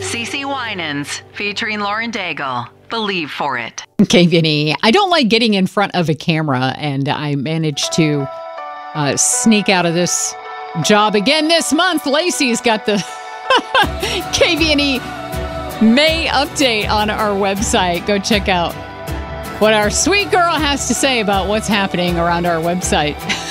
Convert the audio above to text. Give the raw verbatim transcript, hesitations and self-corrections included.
CeCe Winans, featuring Lauren Daigle. Believe for it. K V N E. I don't like getting in front of a camera, and I managed to uh, sneak out of this job again this month. Lacey's got the K V N E May update on our website. Go check out what our sweet girl has to say about what's happening around our website.